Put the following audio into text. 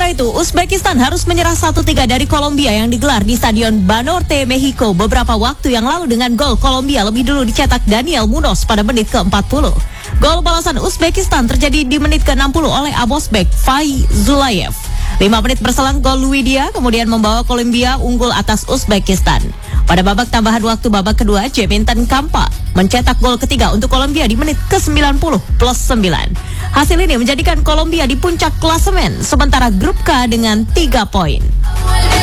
Sementara itu, Uzbekistan harus menyerah 1-3 dari Kolombia yang digelar di Stadion Banorte, Meksiko beberapa waktu yang lalu dengan gol Kolombia lebih dulu dicetak Daniel Munoz pada menit ke-40. Gol balasan Uzbekistan terjadi di menit ke-60 oleh Abosbek Faizulayev. 5 menit berselang gol Luidia kemudian membawa Kolombia unggul atas Uzbekistan. Pada babak tambahan waktu babak kedua, Jeminten Kampa mencetak gol ketiga untuk Kolombia di menit ke-90 plus 9. Hasil ini menjadikan Kolombia di puncak klasemen, sementara grup K dengan 3 poin.